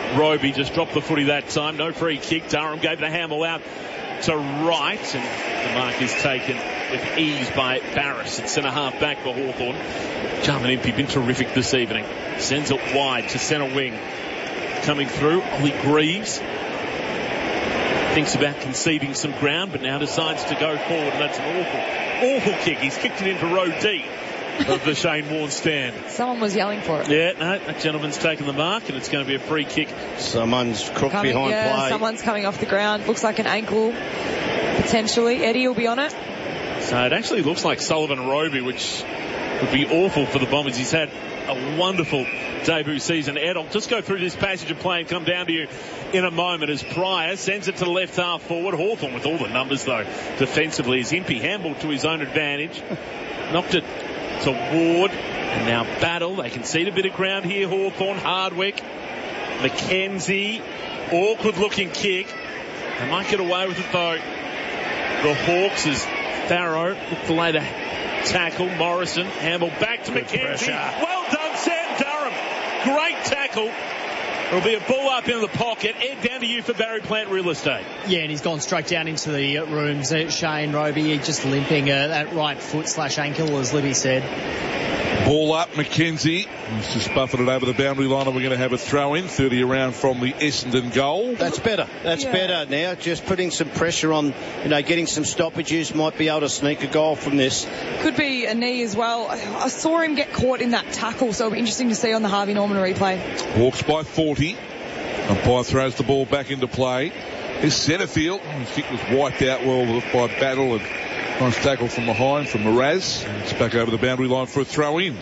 Roby just dropped the footy that time. No free kick. Durham gave the handle out to right, and the mark is taken with ease by Barris at centre half back for Hawthorn. Jarman Impey been terrific this evening. Sends it wide to centre wing. Coming through, Ollie Greaves thinks about conceding some ground, but now decides to go forward, and that's an awful kick. He's kicked it into row D of the Shane Warne stand. Someone was yelling for it. Yeah, no, that gentleman's taken the mark, and it's going to be a free kick. Someone's crooked behind play. Someone's coming off the ground. Looks like an ankle, potentially. Eddie will be on it. So it actually looks like Sullivan Roby, which would be awful for the Bombers. He's had a wonderful debut season. Ed, I'll just go through this passage of play and come down to you in a moment as Pryor sends it to the left half forward. Hawthorn with all the numbers, though, defensively, as Impey handballed to his own advantage. Knocked it to Ward, and now Battle. They concede a bit of ground here. Hawthorn, Hardwick, McKenzie, awkward looking kick. They might get away with it though. The Hawks, as Farrow looked to lay the tackle. Morrison handball back to McKenzie. Well done, Sam Durham. Great tackle. There'll be a ball up into the pocket. Ed, down to you for Barry Plant Real Estate. Yeah, and he's gone straight down into the rooms. Shane Roby just limping that right foot / ankle, as Libby said. Ball up, McKenzie. He's just buffeted it over the boundary line, and we're going to have a throw in. 30 around from the Essendon goal. That's better. That's better now. Just putting some pressure on, getting some stoppages. Might be able to sneak a goal from this. Could be a knee as well. I saw him get caught in that tackle, so it'll be interesting to see on the Harvey Norman replay. Hawks by 40. Umpire throws the ball back into play. His Setterfield. His kick was wiped out well by Battle, and nice tackle from behind from Mraz. It's back over the boundary line for a throw in.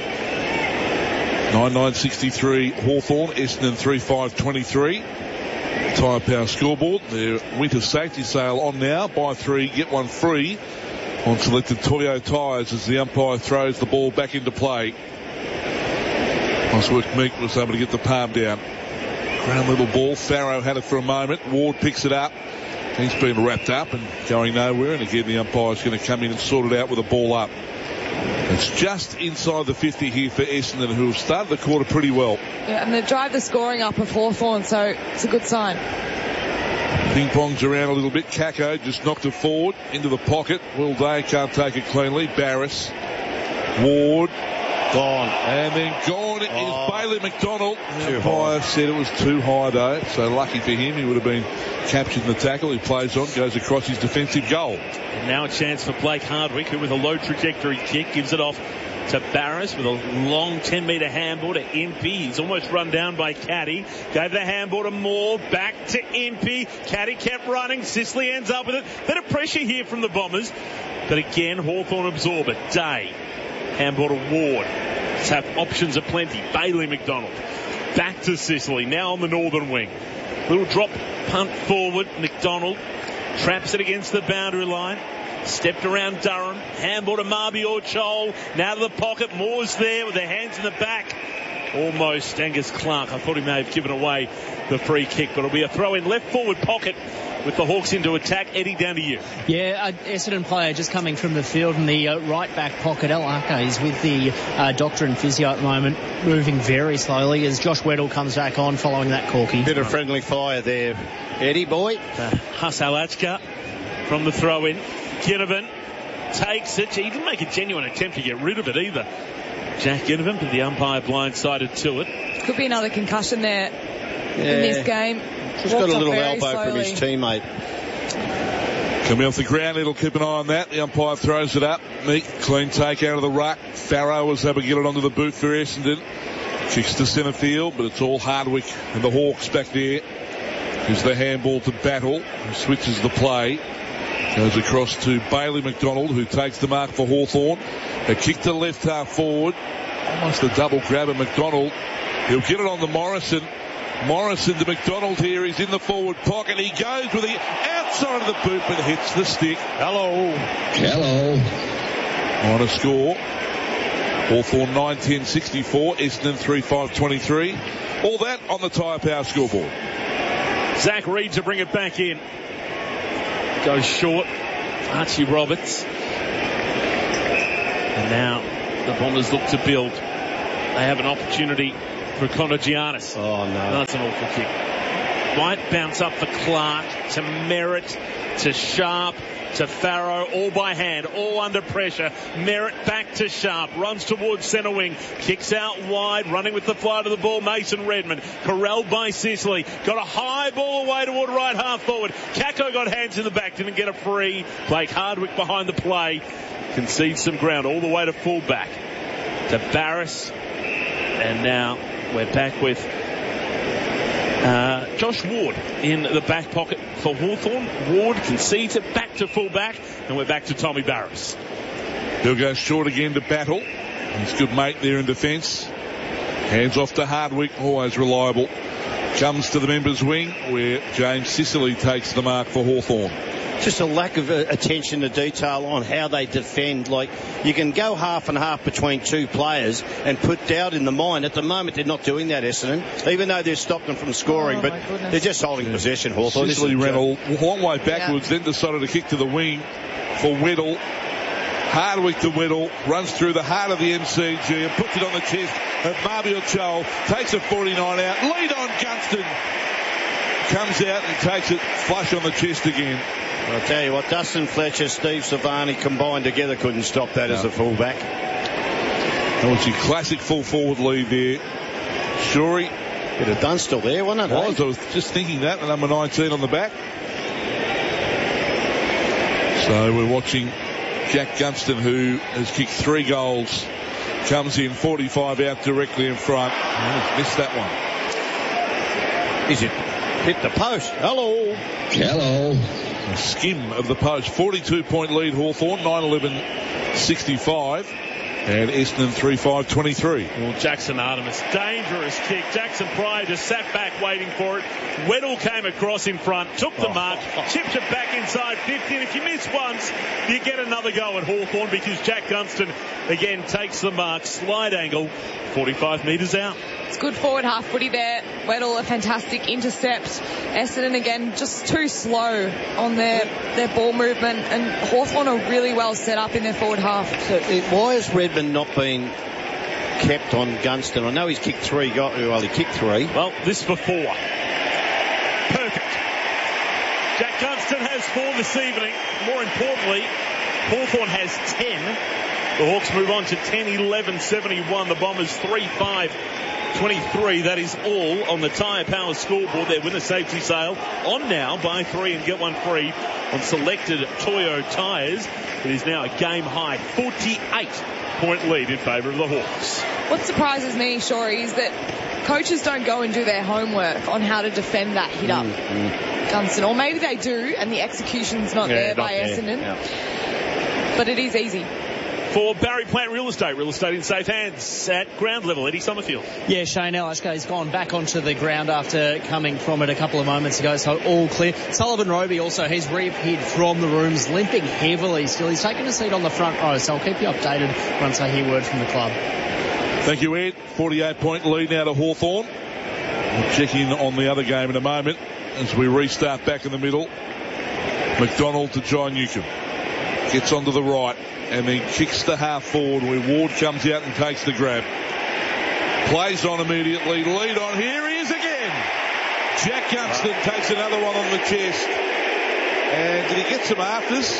9.963 Hawthorn, Essendon 3.523. Tyre Power scoreboard. Their winter safety sale on now. Buy 3, get 1 free on selected Toyo tyres as the umpire throws the ball back into play. Nice work, Meek was able to get the palm down. Ground level ball. Farrow had it for a moment. Ward picks it up. He's been wrapped up and going nowhere, and again the umpire's going to come in and sort it out with a ball up. It's just inside the 50 here for Essendon, who have started the quarter pretty well. Yeah, and they drive the scoring up of Hawthorn, so it's a good sign. Ping-pongs around a little bit. Kako just knocked it forward into the pocket. Will Day can't take it cleanly. Barris. Ward. Gone. And then gone is Bailey McDonald. The umpire said it was too high though, so lucky for him, he would have been captured in the tackle. He plays on, goes across his defensive goal. And now a chance for Blake Hardwick, who with a low trajectory kick gives it off to Barris with a long 10-metre handball to Impey. He's almost run down by Caddy. Gave the handball to Moore. Back to Impey. Caddy kept running. Sicily ends up with it. Bit of pressure here from the Bombers. But again, Hawthorn absorb it. Day. Handball to Ward. Let's have options aplenty. Bailey McDonald. Back to Sicily. Now on the northern wing. Little drop punt forward. McDonald traps it against the boundary line. Stepped around Durham. Handball to Marby or Chol. Now to the pocket. Moore's there with their hands in the back. Almost Angus Clark. I thought he may have given away the free kick, but it'll be a throw in left forward pocket with the Hawks into attack. Eddie, down to you. Yeah, Essendon player just coming from the field in the right back pocket. El Arca is with the doctor and physio at the moment, moving very slowly as Josh Weddle comes back on following that corky. Bit of friendly fire there, Eddie boy. Huss Alachka from the throw in. Ginnivan takes it. He didn't make a genuine attempt to get rid of it either. Jack Ginnivan, but the umpire blindsided to it. Could be another concussion there in this game. Just got a little elbow from his teammate. Coming off the ground, it'll keep an eye on that. The umpire throws it up. Neat, clean take out of the ruck. Farrow was able to get it onto the boot for Essendon. Kicks to centre field, but it's all Hardwick and the Hawks back there. Gives the handball to Battle, who switches the play. Goes across to Bailey McDonald, who takes the mark for Hawthorn. A kick to the left half forward. Almost a double grab of McDonald. He'll get it on to Morrison. Morrison to McDonald here. He's in the forward pocket. He goes with the outside of the boot, but hits the stick. Hello. On a score. Hawthorn 9-10-64. Essendon 3-5-23. All that on the Tyre Power scoreboard. Zach Reed to bring it back in. Goes short. Archie Roberts. And now the Bombers look to build. They have an opportunity for Connor Giannis. Oh, no. That's an awful kick. Right bounce up for Clark to Merritt to Sharp to Farrow, all by hand, all under pressure. Merritt back to Sharp, runs towards centre wing, kicks out wide, running with the flight of the ball, Mason Redmond, corralled by Sicily, got a high ball away toward right half forward. Kako got hands in the back, didn't get a free. Blake Hardwick behind the play, concedes some ground all the way to full back to Barris, and now we're back with Josh Ward in the back pocket for Hawthorn. Ward concedes it back to full back, and we're back to Tommy Barris. He'll go short again to Battle. He's good mate there in defence. Hands off to Hardwick, always reliable. Comes to the members' wing where James Sicily takes the mark for Hawthorn. Just a lack of attention to detail on how they defend. Like, you can go half and half between two players and put doubt in the mind. At the moment, they're not doing that, Essendon, even though they've stopped them from scoring. But they're just holding possession, Hawthorn. Sicily ran a long way backwards, then decided to kick to the wing for Weddle. Hardwick to Weddle, runs through the heart of the MCG and puts it on the chest of Marbiel Chol. Takes a 49 out. Lead on Gunston. Comes out and takes it flush on the chest again. I'll tell you what, Dustin Fletcher, Steve Savani combined together couldn't stop that as a fullback. That was your classic full forward lead there. Shorey. Bit of Dunstall there, wasn't it? I was just thinking that, the number 19 on the back. So we're watching Jack Gunston, who has kicked 3 goals, comes in 45 out directly in front. Oh, he's missed that one. Is it hit the post? Hello. A skim of the post. 42-point lead Hawthorn, 9-11-65. And Essendon 3-5-23. Well, Jackson Artemis, dangerous kick. Jackson Pryor just sat back waiting for it. Weddle came across in front, took the mark, chipped it back inside 50. And if you miss once, you get another go at Hawthorn because Jack Gunston again takes the mark. Slide angle, 45 metres out. It's good forward half footy there. Weddle, a fantastic intercept. Essendon again just too slow on their ball movement, and Hawthorn are really well set up in their forward half. So, why has Redmond not been kept on Gunston? I know he's kicked 3 goals. Well, he kicked 3. Well, this for 4. Perfect. Jack Gunston has 4 this evening. More importantly, Hawthorn has 10. The Hawks move on to 10-11-71. The Bombers 3-5-23. That is all on the Tyre Power scoreboard. Their winner safety sale on now. Buy 3 and get 1 free on selected Toyo tyres. It is now a game high 48-point lead in favour of the Hawks. What surprises me, Shorey, is that coaches don't go and do their homework on how to defend that hit up Gunston. Or maybe they do and the execution's not there by Essendon. Yeah. But it is easy. For Barry Plant Real Estate in safe hands at ground level. Eddie Summerfield. Yeah, Shane Elashko's gone back onto the ground after coming from it a couple of moments ago, so all clear. Sullivan Roby also, he's reappeared from the rooms, limping heavily still. He's taken a seat on the front row, so I'll keep you updated once I hear word from the club. Thank you, Ed. 48-point lead now to Hawthorn. We'll check in on the other game in a moment as we restart back in the middle. McDonald to John Newcomb. Gets onto the right and then kicks the half forward where Ward comes out and takes the grab. Plays on immediately. Lead on. Here he is again. Jack Gunston takes another one on the chest. And did he get some afters?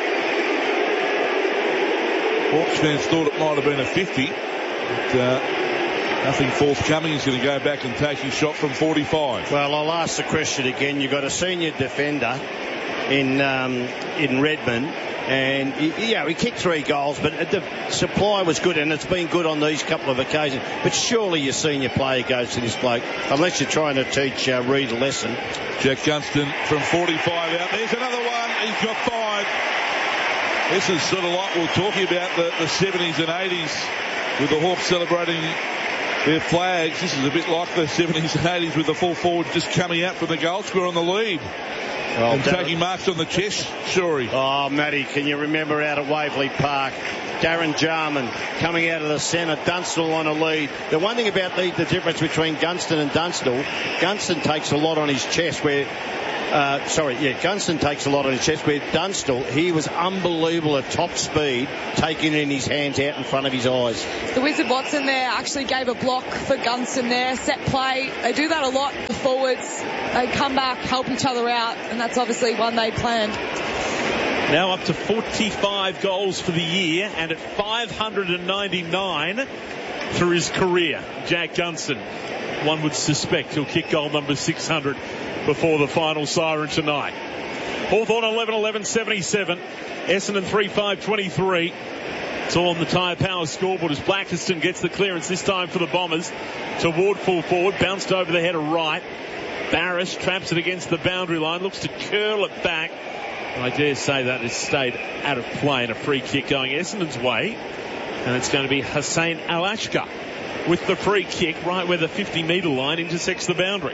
Hawks fans thought it might have been a 50. But nothing forthcoming. He's going to go back and take his shot from 45. Well, I'll ask the question again. You've got a senior defender in Redmond. And, he kicked 3 goals, but the supply was good, and it's been good on these couple of occasions. But surely your senior player goes to this bloke, unless you're trying to teach Reed a lesson. Jack Gunston from 45 out. There's another one. He's got 5. This is sort of like we were talking about the 70s and 80s with the Hawks celebrating their flags. This is a bit like the 70s and 80s with the full forward just coming out from the goal scorer on the lead. Well, and taking marks on the chest, Shorey. Oh, Matty, can you remember out at Waverley Park? Darren Jarman coming out of the centre, Dunstall on a lead. The one thing about the difference between Gunston and Dunstall, Gunston takes a lot on his chest where Gunston takes a lot on his chest, where Dunstall, he was unbelievable at top speed, taking in his hands out in front of his eyes. The Wizard Watson there actually gave a block for Gunston there. Set play. They do that a lot, the forwards. They come back, help each other out, and that's obviously one they planned. Now up to 45 goals for the year, and at 599 through his career, Jack Gunston. One would suspect he'll kick goal number 600 before the final siren tonight. Hawthorn 11-11-77. Essendon 3-5-23. It's all on the Tyre Power scoreboard as Blackiston gets the clearance this time for the Bombers. Toward full forward, bounced over the head of right. Barris traps it against the boundary line, looks to curl it back. I dare say that has stayed out of play, and a free kick going Essendon's way. And it's going to be Hussein Alashka with the free kick right where the 50-metre line intersects the boundary.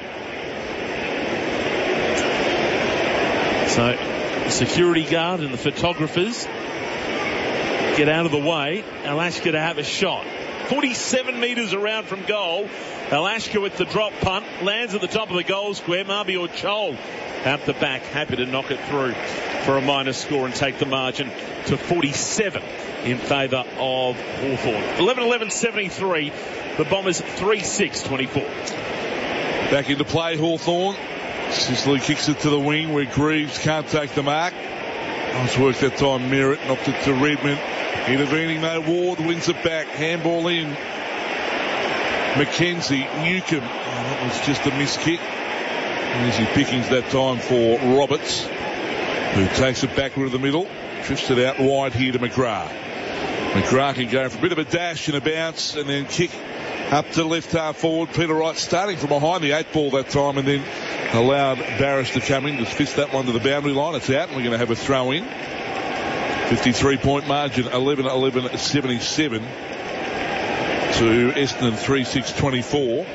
So the security guard and the photographers get out of the way. Alashka to have a shot. 47 metres around from goal. Alashka with the drop punt lands at the top of the goal square. Mabior Chol out the back, happy to knock it through for a minor score and take the margin to 47 in favour of Hawthorn. 11-11-73. The Bombers 3-6-24. Back into play, Hawthorn. Sicily kicks it to the wing where Greaves can't take the mark. Nice work that time. Merritt knocked it to Redmond. Intervening though, Ward wins it back. Handball in. Mackenzie, Newcomb. Oh, that was just a missed kick. Easy pickings that time for Roberts, who takes it backward to the middle. Drifts it out wide here to McGrath. McGrath can go for a bit of a dash and a bounce and then kick up to left half forward. Peter Wright starting from behind the 8 ball that time and then allowed Barris to come in. Just fist that one to the boundary line. It's out and we're going to have a throw in. 53-point margin, 11-11-77 to Essendon 3-6-24.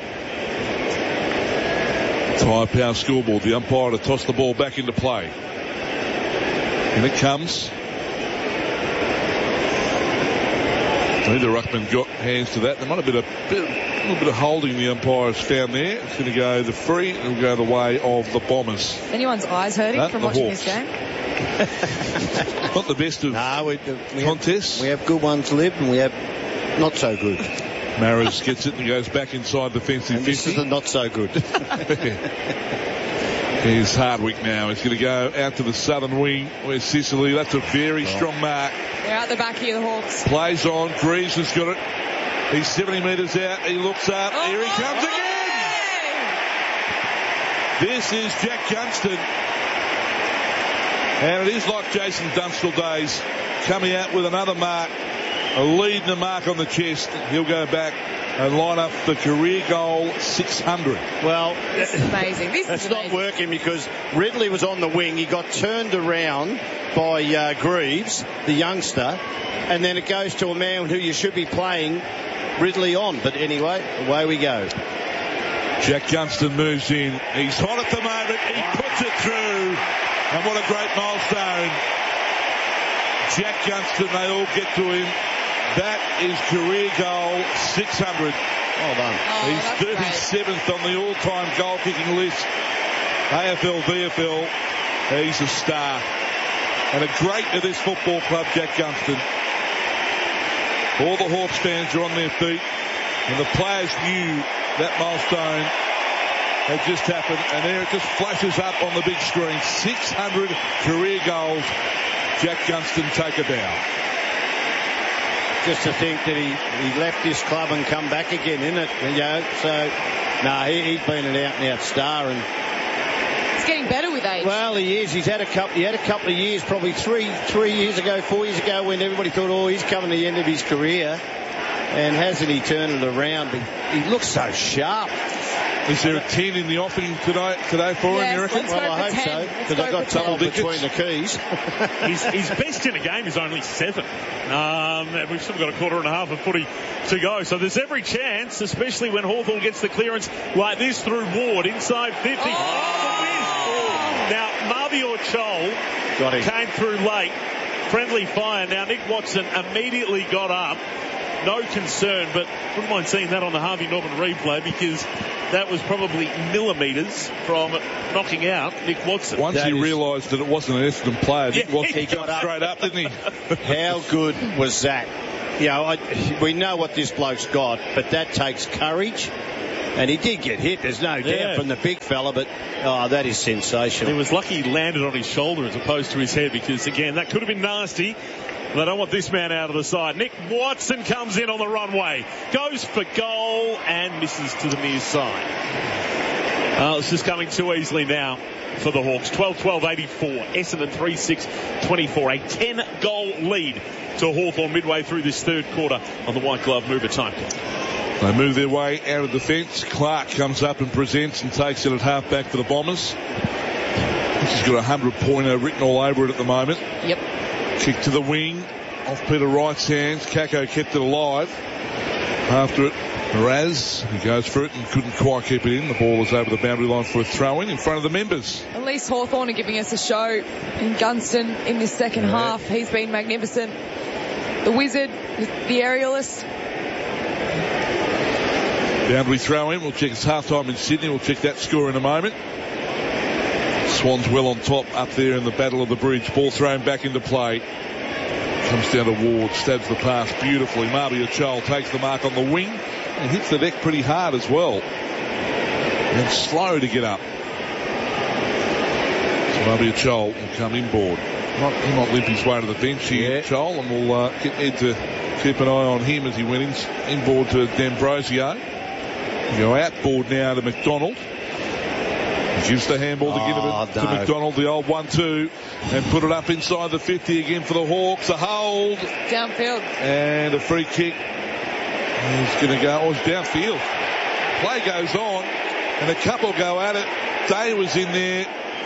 Tyre Power scoreboard. The umpire to toss the ball back into play. And it comes. Neither ruckman got hands to that. There might have been a little bit of holding the umpires found there. It's going to go the free. It will go the way of the Bombers. Anyone's eyes hurting from watching Hawks. this game? Not the best of contests. We have good ones, Liv, and we have not so good. Maris gets it and goes back inside defensive 50. This is the not so good. Here's Hardwick now. He's going to go out to the southern wing where Sicily. That's a very strong mark. They're out the back here, the Hawks. Plays on. Greaves has got it. He's 70 metres out. He looks up. Here he comes again. This is Jack Gunston. And it is like Jason Dunstall days, coming out with another mark, a lead and a mark on the chest. He'll go back and line up the career goal 600. Well, this is amazing. That's not working because Ridley was on the wing. He got turned around by Greaves, the youngster, and then it goes to a man who you should be playing Ridley on. But anyway, away we go. Jack Gunston moves in. He's hot at the moment. He puts it through. And what a great milestone. Jack Gunston, they all get to him. That is career goal 600. Well done. He's 37th on the all-time goal-kicking list. AFL, VFL, he's a star. And a great to this football club, Jack Gunston. All the Hawks fans are on their feet. And the players knew that milestone had just happened, and there it just flashes up on the big screen. 600 career goals. Jack Gunston, take a bow. Just to think that he left this club and come back again, isn't it? You know, so, he's been an out-and-out star. And it's getting better with age. Well, he is. He had a couple of years, probably 4 years ago, when everybody thought, he's coming to the end of his career. And hasn't he turned it around? He looks so sharp. Is there a 10 in the offing today for him, you reckon? Well, I hope so, because I got told between the keys. His best in a game is only 7. We've still got a quarter and a half of footy to go. So there's every chance, especially when Hawthorn gets the clearance like this through Ward inside 50. Now, Mabior Chol came through late. Friendly fire. Now, Nick Watson immediately got up no concern, but wouldn't mind seeing that on the Harvey Norman replay, because that was probably millimetres from knocking out Nick Watson. Once he realised that it wasn't an Essendon player, Nick Watson he got straight up, didn't he? How good was that? You know, we know what this bloke's got, but that takes courage. And he did get hit, there's no doubt, from the big fella, but that is sensational. He was lucky he landed on his shoulder as opposed to his head, because, again, that could have been nasty. But I don't want this man out of the side. Nick Watson comes in on the runway, goes for goal and misses to the near side. It's just coming too easily now for the Hawks. 12-12-84. Essendon 3-6-24. A 10-goal lead to Hawthorn midway through this third quarter on the White Glove Mover time clock. They move their way out of defence. Clark comes up and presents and takes it at half-back for the Bombers. He's got a 100-pointer written all over it at the moment. Yep. Kick to the wing, off Peter Wright's hands. Kako kept it alive. After it, Raz, he goes for it and couldn't quite keep it in. The ball was over the boundary line for a throw-in front of the members. At least Hawthorn are giving us a show in Gunston in this second half. He's been magnificent. The Wizard, the aerialist. Boundary throw-in. We'll check it's half-time in Sydney. We'll check that score in a moment. Swans well on top up there in the battle of the bridge. Ball thrown back into play. Comes down to Ward. Stabs the pass beautifully. Marby Achol takes the mark on the wing and hits the deck pretty hard as well. And slow to get up. So Marby Achol will come inboard. He might limp his way to the bench here, Achol, and we'll get Ed to keep an eye on him as he went inboard to D'Ambrosio. Go outboard now to McDonald. He gives the handball to McDonald, the old 1-2, and put it up inside the 50 again for the Hawks. A hold. Downfield. And a free kick. He's going to go. It's downfield. Play goes on, and a couple go at it. Day was in there.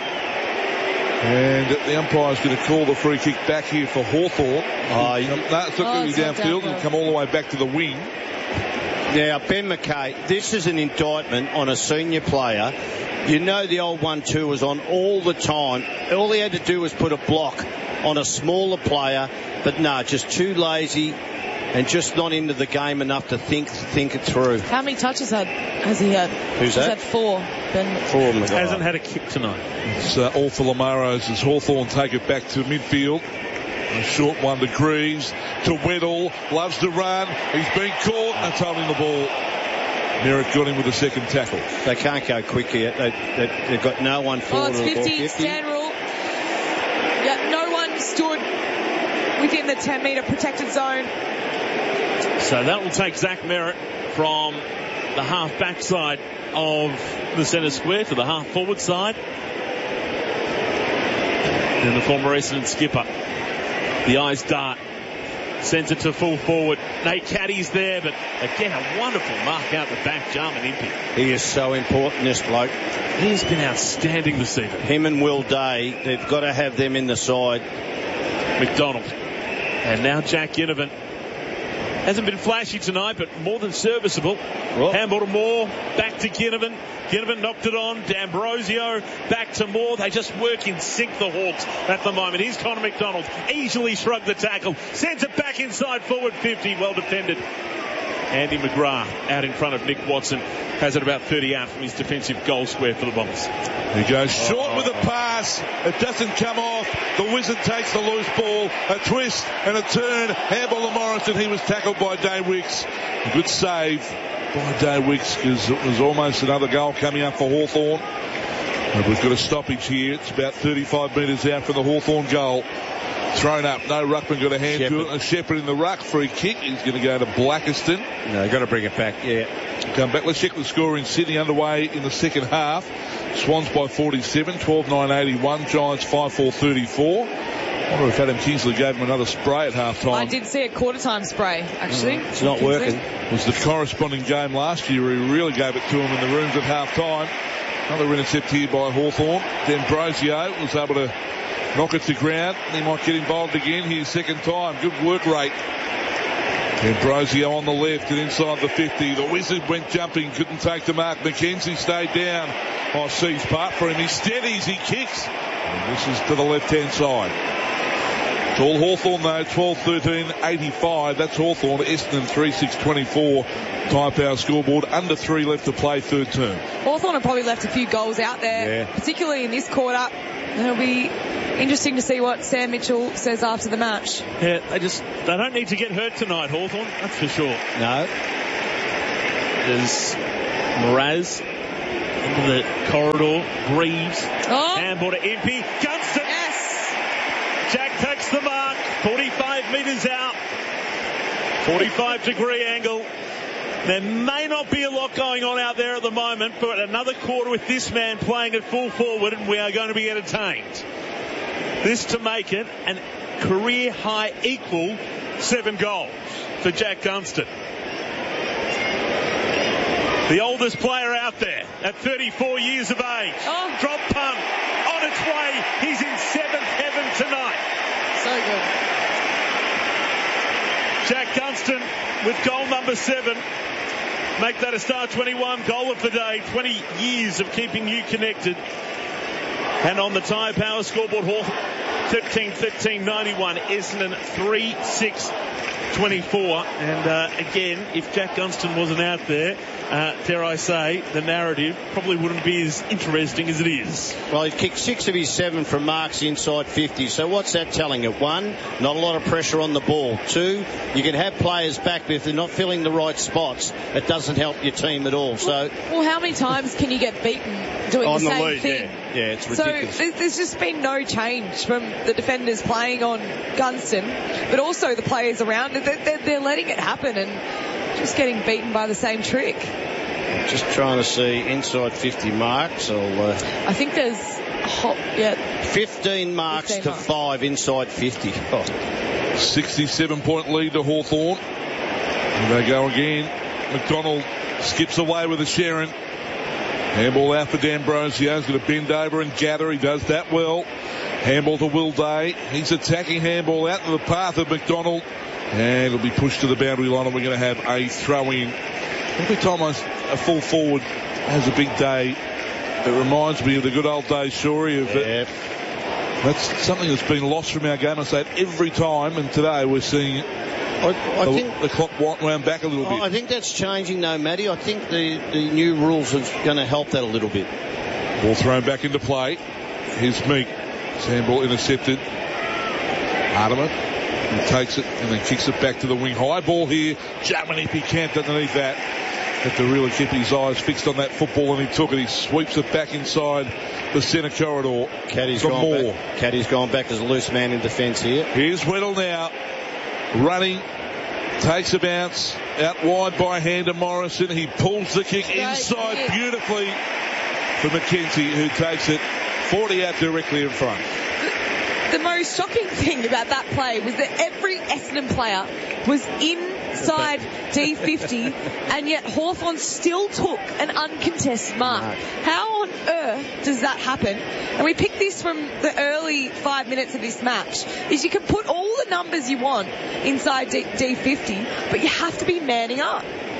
And the umpire's going to call the free kick back here for Hawthorn. No, it's not going to be downfield. It'll come all the way back to the wing. Now, Ben McKay, this is an indictment on a senior player. You know the old 1-2 was on all the time. All he had to do was put a block on a smaller player, but no, just too lazy and just not into the game enough to think it through. How many touches has he had? Who's that? He's had 4. Ben. 4. Hasn't had a kick tonight. It's all for Lamaros as Hawthorn take it back to midfield. A short one to Greaves, to Weddle, loves to run. He's been caught and holding the ball. Merritt got him with a second tackle. They can't go quick yet. They've got no one forward. It's 50, stand rule. Yeah, no one stood within the 10-metre protected zone. So that will take Zach Merritt from the half-back side of the centre square to the half-forward side. And the former Essendon skipper, the eyes dart, sends it to full forward. Nate Caddy's there, but again, a wonderful mark out the back, Jarman Impey. He is so important, this bloke. He's been outstanding this season. Him and Will Day, they've got to have them in the side. McDonald. And now Jack Ginnivan. Hasn't been flashy tonight, but more than serviceable. Handball to Moore, back to Ginnivan. Ginnivan knocked it on. D'Ambrosio, back to Moore. They just work in sync, the Hawks, at the moment. Here's Connor McDonald. Easily shrugged the tackle. Sends it back inside forward 50. Well defended. Andy McGrath out in front of Nick Watson. Has it about 30 out from his defensive goal square for the Bombers. He goes short with a pass. It doesn't come off. The Wizard takes the loose ball. A twist and a turn. Handball to Morrison. He was tackled by Day Wicks. A good save by Day Wicks, because it was almost another goal coming up for Hawthorn. But we've got a stoppage here. It's about 35 metres out from the Hawthorn goal. Thrown up. No ruckman got a hand to it. A Shepherd in the ruck. Free kick. He's going to go to Blackiston. No, they've got to bring it back. Yeah. Come back. Let's check the score in Sydney underway in the second half. Swans by 47. 12-9-81. Giants 5-4-34. I wonder if Adam Kingsley gave him another spray at half time. I did see a quarter-time spray, actually. It's not working. It was the corresponding game last year where he really gave it to him in the rooms at half time. Another intercept here by Hawthorn. D'Ambrosio was able to knock it to ground. He might get involved again here second time. Good work rate. D'Ambrosio on the left and inside the 50. The Wizard went jumping, couldn't take the mark. McKenzie stayed down. Sees part for him. He steadies, he kicks. And this is to the left-hand side. It's all Hawthorn though, 12-13-85. That's Hawthorn. Essendon 3-6-24. Tyre Power scoreboard. Under 3 left to play, third term. Hawthorn have probably left a few goals out there, particularly in this quarter. It'll be interesting to see what Sam Mitchell says after the match. Yeah, they don't need to get hurt tonight, Hawthorn. That's for sure. No. There's Mraz into the corridor. Greaves. Handball to Impey. Gunston. Yes. Jack takes the mark. 45 metres out. 45-degree angle. There may not be a lot going on out there at the moment, but another quarter with this man playing at full forward, and we are going to be entertained. This to make it an career-high equal 7 goals for Jack Gunston. The oldest player out there at 34 years of age. Drop punt on its way. He's in 7th heaven tonight. So good. Jack Gunston with goal number 7. Make that a Star 21 goal of the day. 20 years of keeping you connected. And on the Tyre Power scoreboard, Hawthorn 13-13-91. Essendon 3-6-24. And again, if Jack Gunston wasn't out there, dare I say, the narrative probably wouldn't be as interesting as it is. Well, he kicked 6 of his 7 from marks inside 50. So what's that telling you? 1, not a lot of pressure on the ball. 2, you can have players back, but if they're not filling the right spots, it doesn't help your team at all. So, well, how many times can you get beaten doing the same lead, thing? Yeah, it's ridiculous. So there's just been no change from the defenders playing on Gunston, but also the players around it. They're letting it happen and just getting beaten by the same trick. Just trying to see inside 50 marks. I think there's 15 marks to 5 inside 50. 67-point lead to Hawthorn. And they go again. McDonald skips away with a Sharon. Handball out for D'Ambrosio. He's going to bend over and gather. He does that well. Handball to Will Day. He's attacking handball out to the path of McDonald. And it'll be pushed to the boundary line, and we're going to have a throw-in. Every time a full forward has a big day, it reminds me of the good old days, Shorey. That's something that's been lost from our game. I say it every time, and today we're seeing I think the clock wound back a little bit. I think that's changing though, Matty. I think the new rules are going to help that a little bit. Ball thrown back into play. Here's Meek. Handball intercepted. Hardiman takes it and then kicks it back to the wing. High ball here. Jamanipi camped underneath that. Had to really keep his eyes fixed on that football, and he took it. He sweeps it back inside the centre corridor. Caddy's gone back as a loose man in defence here. Here's Weddle now. Running. Takes a bounce. Out wide by hand to Morrison. He pulls the kick inside beautifully for McKenzie, who takes it 40 out directly in front. The most shocking thing about that play was that every Essendon player was inside D50, and yet Hawthorn still took an uncontested mark. How on earth does that happen? And we picked this from the early 5 minutes of this match, is you can put all the numbers you want inside D50, but you have to be manning up.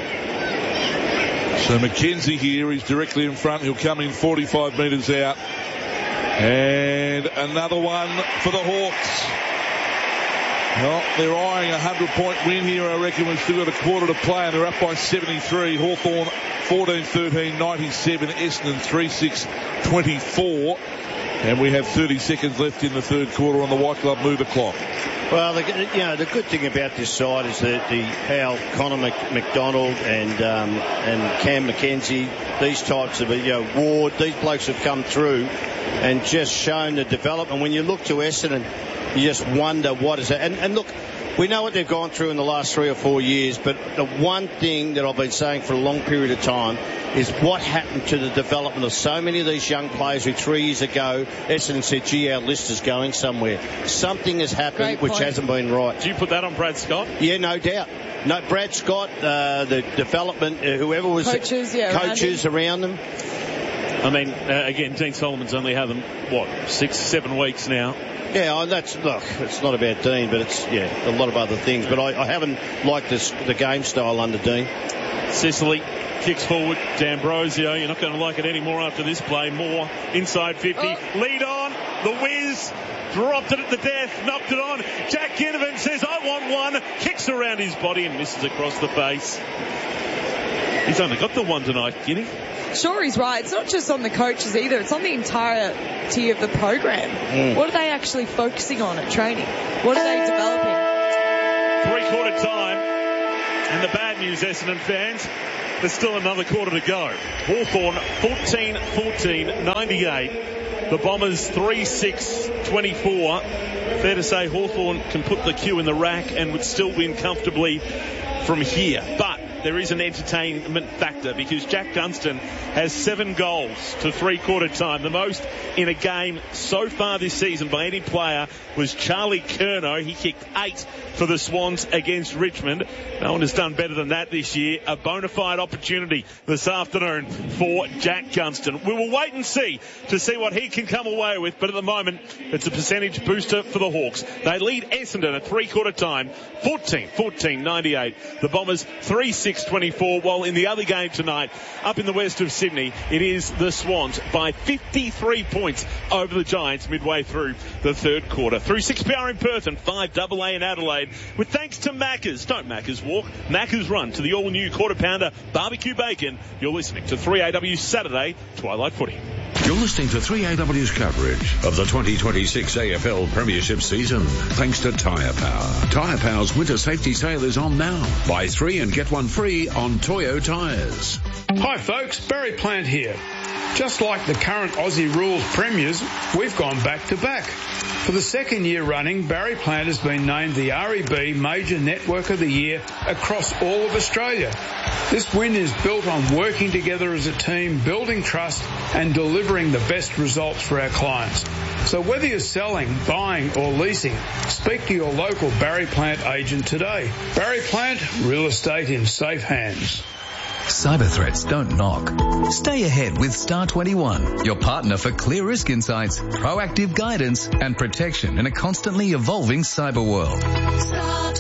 So McKenzie here, he's directly in front. He'll come in 45 metres out. And another one for the Hawks. Well, they're eyeing a 100-point win here, I reckon. We've still got a quarter to play, and they're up by 73. Hawthorn 14-13, 97. Essendon 3-6-24. And we have 30 seconds left in the third quarter on the White Glove mover clock. Well, the good thing about this side is that how Connor McDonald and Cam McKenzie, these types of Ward, these blokes have come through and just shown the development. When you look to Essendon, you just wonder what is that. And look, we know what they've gone through in the last 3 or 4 years, but the one thing that I've been saying for a long period of time is what happened to the development of so many of these young players who 3 years ago Essendon said, gee, our list is going somewhere. Something has happened which hasn't been right. Do you put that on Brad Scott? Yeah, no doubt. No, Brad Scott, the development, whoever was coaches around them. I mean, again, Dean Solomon's only had them, 6-7 weeks now. Yeah, it's not about Dean, but it's, a lot of other things. But I haven't liked the game style under Dean. Sicily Kicks forward, D'Ambrosio. You're not going to like it anymore after this play. Moore inside 50. Lead on. The whiz. Dropped it at the death. Knocked it on. Jack Ginnivan says, I want one. Kicks around his body and misses across the face. He's only got the one tonight, Guinea. Sure, he's right. It's not just on the coaches either. It's on the entirety of the program. What are they actually focusing on at training? What are they developing? 3/4 time. And the bad news, Essendon fans, there's still another quarter to go. Hawthorn 14-14, 98. The Bombers 3-6-24. Fair to say Hawthorn can put the cue in the rack and would still win comfortably from here. But there is an entertainment factor because Jack Dunstan has 7 goals to 3/4 time. The most in a game so far this season by any player was Charlie Curnow. He kicked 8 for the Swans against Richmond. No one has done better than that this year. A bona fide opportunity this afternoon for Jack Dunstan. We will wait and see what he can come away with, but at the moment it's a percentage booster for the Hawks. They lead Essendon at 3/4 time, 14-14, 98. The Bombers 3-6-24, while in the other game tonight, up in the west of Sydney, it is the Swans by 53 points over the Giants midway through the third quarter. Through 6PR in Perth and 5AA in Adelaide, with thanks to Macca's. Don't Macca's walk, Macca's run to the all-new quarter pounder barbecue bacon. You're listening to 3AW Saturday Twilight Footy. You're listening to 3AW's coverage of the 2026 AFL Premiership season, thanks to Tyre Power. Tyre Power's winter safety sale is on now. Buy 3 and get 1 free on Toyo tyres. Hi folks, Barry Plant here. Just like the current Aussie Rules premiers, we've gone back to back. For the second year running, Barry Plant has been named the REB Major Network of the Year across all of Australia. This win is built on working together as a team, building trust and delivering the best results for our clients. So whether you're selling, buying or leasing, speak to your local Barry Plant agent today. Barry Plant, real estate in safe hands. Cyber threats don't knock. Stay ahead with Star 21, your partner for clear risk insights, proactive guidance and protection in a constantly evolving cyber world. Star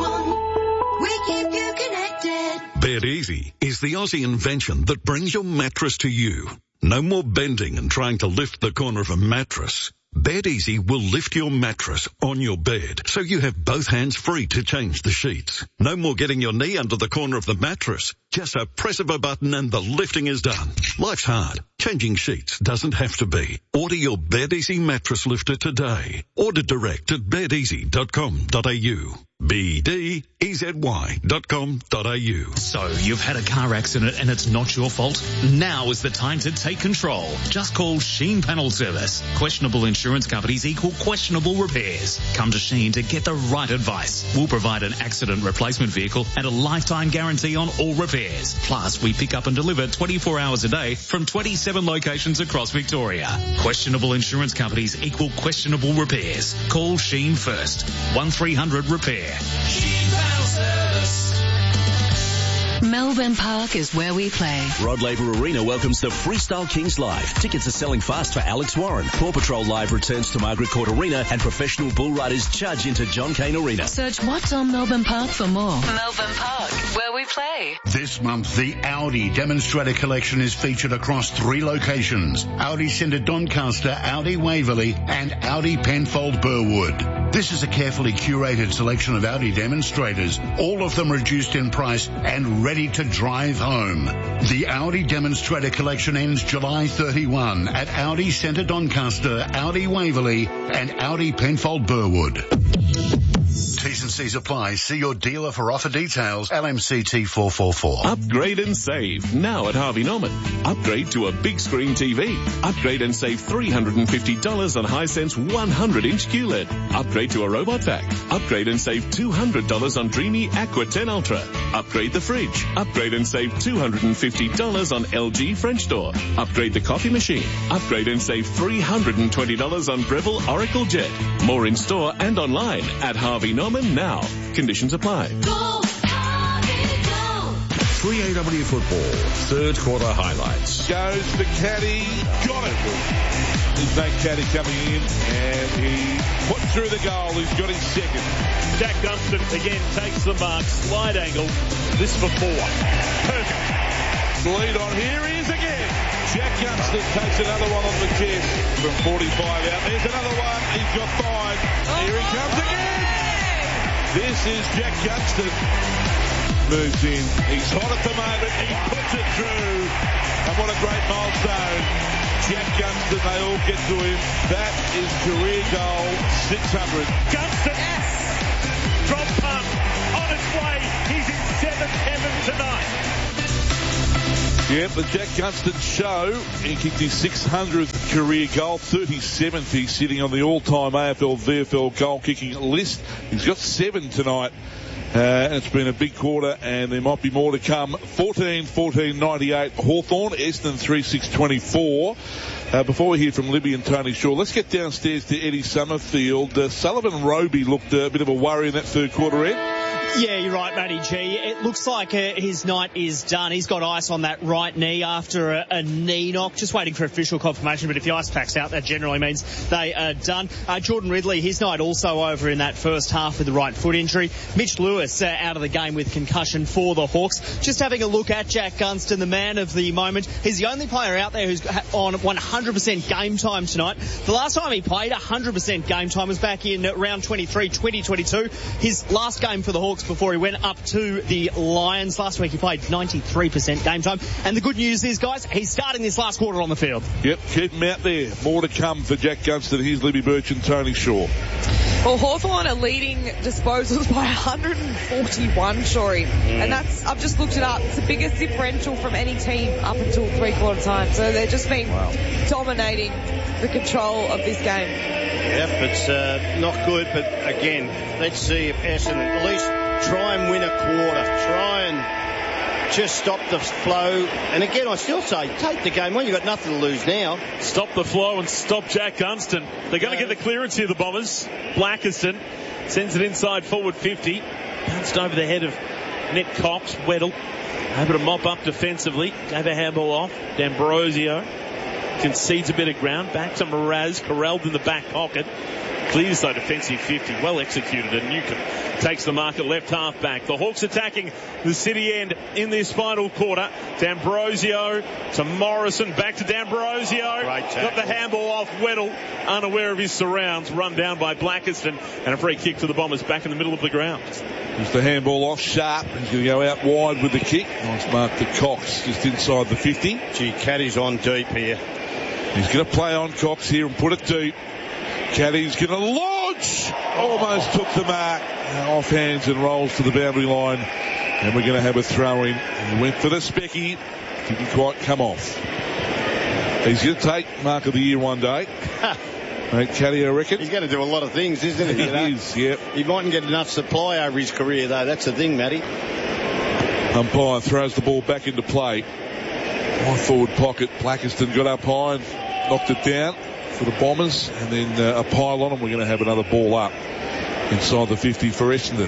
21, we keep you connected. Bed Easy is the Aussie invention that brings your mattress to you. No more bending and trying to lift the corner of a mattress. Bed Easy will lift your mattress on your bed so you have both hands free to change the sheets. No more getting your knee under the corner of the mattress. Just a press of a button and the lifting is done. Life's hard. Changing sheets doesn't have to be. Order your Bed Easy mattress lifter today. Order direct at bedeasy.com.au. BDEZY.com.au. So, you've had a car accident and it's not your fault? Now is the time to take control. Just call Sheen Panel Service. Questionable insurance companies equal questionable repairs. Come to Sheen to get the right advice. We'll provide an accident replacement vehicle and a lifetime guarantee on all repairs. Plus, we pick up and deliver 24 hours a day from 27 locations across Victoria. Questionable insurance companies equal questionable repairs. Call Sheen first. 1300 Repair. Melbourne Park is where we play. Rod Laver Arena welcomes the Freestyle Kings Live. Tickets are selling fast for Alex Warren. Paw Patrol Live returns to Margaret Court Arena and professional bull riders charge into John Cain Arena. Search What's on Melbourne Park for more. Melbourne Park, where we play. This month, the Audi Demonstrator Collection is featured across 3 locations. Audi Centre Doncaster, Audi Waverley and Audi Penfold Burwood. This is a carefully curated selection of Audi demonstrators, all of them reduced in price and ready to drive home. The Audi Demonstrator Collection ends July 31 at Audi Centre Doncaster, Audi Waverley and Audi Penfold Burwood. T's and C's apply. See your dealer for offer details. LMCT 444. Upgrade and save now at Harvey Norman. Upgrade to a big screen TV. Upgrade and save $350 on Hisense 100-inch QLED. Upgrade to a robot vac. Upgrade and save $200 on Dreamy Aqua 10 Ultra. Upgrade the fridge. Upgrade and save $250 on LG French door. Upgrade the coffee machine. Upgrade and save $320 on Breville Oracle Jet. More in store and online at Harvey Norman now. Conditions apply. Go, Harvey, go. 3AW football, third quarter highlights. Goes the caddy, got it. There's no caddy coming in, and he put through the goal. He's got his second. Jack Dunstan again takes the mark, slide angle. This for 4. Perfect. the lead on. Here he is again. Jack Gunston takes another one on the chest from 45 out. There's another one. He's got 5. Here he comes again. This is Jack Gunston. Moves in. He's hot at the moment. He puts it through. And what a great milestone. Jack Gunston, they all get to him. That is career goal 600. Gunston. Yes. Drop punt. On its way. He's in 7th heaven tonight. Yep, the Jack Gunston show. He kicked his 600th career goal, 37th. He's sitting on the all-time AFL VFL goal kicking list. He's got 7 tonight. And it's been a big quarter, and there might be more to come. 14-98 Hawthorn, Essendon 3-6-24. Before we hear from Libby and Tony Shaw, let's get downstairs to Eddie Summerfield. Sullivan Roby looked a bit of a worry in that third quarter, Ed. Yeah, you're right, Matty G. It looks like his night is done. He's got ice on that right knee after a knee knock. Just waiting for official confirmation, but if the ice pack's out, that generally means they are done. Jordan Ridley, his night also over in that first half with the right foot injury. Mitch Lewis out of the game with concussion for the Hawks. Just having a look at Jack Gunston, the man of the moment. He's the only player out there who's on 100% game time tonight. The last time he played 100% game time was back in round 23, 2022. His last game for the Hawks before he went up to the Lions. Last week he played 93% game time. And the good news is, guys, he's starting this last quarter on the field. Yep, keep him out there. More to come for Jack Gunston. Here's Libby Birch and Tony Shaw. Well, Hawthorn are leading disposals by 141, Shorey. And that's, I've just looked it up, it's the biggest differential from any team up until three-quarter time. So they've just been dominating the control of this game. Yep, it's not good, but again, let's see if Essendon at least try and win a quarter. Try and just stop the flow. And again, I still say, take the game on. You've got nothing to lose now. Stop the flow and stop Jack Gunston. They're going to get the clearance here, the Bombers. Blackerston sends it inside forward 50. Bounced over the head of Nick Cox. Weddle able to mop up defensively. Gave a handball off. D'Ambrosio concedes a bit of ground. Back to Mraz. Corralled in the back pocket. Clears though defensive 50. Well executed. And Newcomb takes the mark at left half back. The Hawks attacking the City end in this final quarter. D'Ambrosio to Morrison. Back to D'Ambrosio. Got the handball off Weddle. Unaware of his surrounds. Run down by Blackerston. And a free kick to the Bombers back in the middle of the ground. Just the handball off Sharp. He's going to go out wide with the kick. Nice mark to Cox just inside the 50. Gee, Caddy's on deep here. He's going to play on Cox here and put it deep. Caddy's going to launch. Almost took the mark. Off hands and rolls to the boundary line. And we're going to have a throw in. He went for the specky. Didn't quite come off. He's going to take mark of the year one day. Mate, Caddy, I reckon. He's going to do a lot of things, isn't he? He is, yep. He mightn't get enough supply over his career, though. That's the thing, Matty. Umpire throws the ball back into play. High forward pocket. Blackerston got up high and knocked it down for the Bombers, and then a pile on them. We're going to have another ball up inside the 50 for Essendon.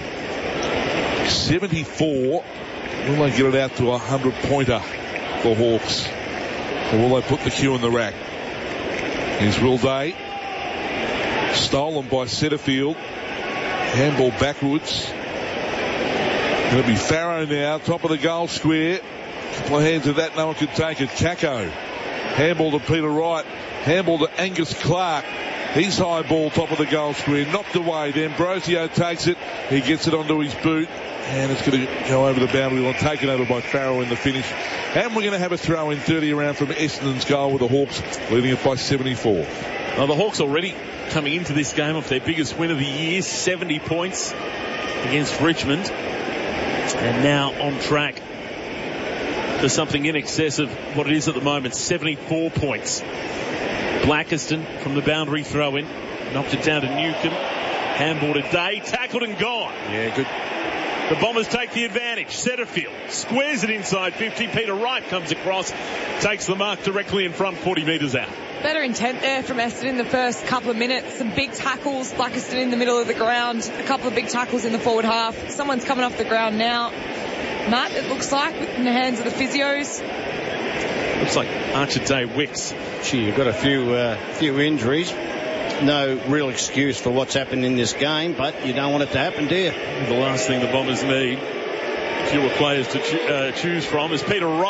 74. Will they get it out to a 100-pointer for Hawks? Or will they put the cue in the rack? Here's Will Day. Stolen by Setterfield. Handball backwards. Going to be Farrow now, top of the goal square. Couple of hands of that, no one could take it. Kako. Handball to Peter Wright. Handball to Angus Clark. He's high ball, top of the goal square. Knocked away. D'Ambrosio takes it. He gets it onto his boot. And it's going to go over the boundary line. Taken over by Farrell in the finish. And we're going to have a throw in 30 around from Essendon's goal with the Hawks leading it by 74. Well, the Hawks already coming into this game off their biggest win of the year. 70 points against Richmond. And now on track for something in excess of what it is at the moment. 74 points. Blackerston from the boundary throw in. Knocked it down to Newcomb. Handball to Day. Tackled and gone. Yeah, good. The Bombers take the advantage. Setterfield squares it inside 50. Peter Wright comes across. Takes the mark directly in front, 40 metres out. Better intent there from Essendon in the first couple of minutes. Some big tackles. Blackerston in the middle of the ground. A couple of big tackles in the forward half. Someone's coming off the ground now. Matt, it looks like, in the hands of the physios. Looks like Archer Day Wicks. Gee, you've got a few injuries. No real excuse for what's happened in this game, but you don't want it to happen, do you? The last thing the Bombers need, fewer players to choose from, is Peter Wright.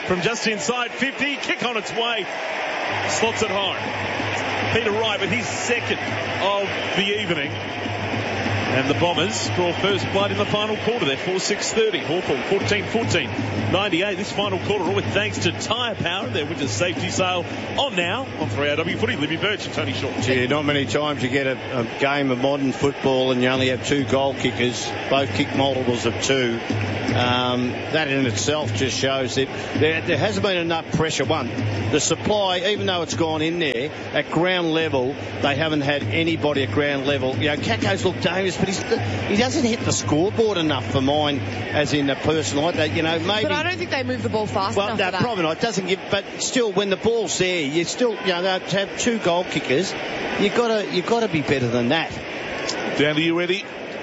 from just inside 50. Kick on its way. Slots it home. Peter Wright with his second of the evening. And the Bombers score first blood in the final quarter. They're 4-6-30. Hawthorn 14-14. 98 this final quarter, all with thanks to Tyre Power. Their winter safety sale on now on 3AW Footy. Libby Birch and Tony Short. Yeah, not many times you get a game of modern football and you only have 2 goal kickers. Both kick multiples of 2. That in itself just shows that there hasn't been enough pressure. One, the supply, even though it's gone in there, at ground level, they haven't had anybody at ground level. You know, Kako's looked dangerous, but he doesn't hit the scoreboard enough for mine, as in a person like that. You know, maybe. But I don't think they move the ball fast enough. Well, no, probably not. It doesn't give. But still, when the ball's there, you still, you know, to have 2 goal kickers, you've got to be better than that. Down to you, Eddie.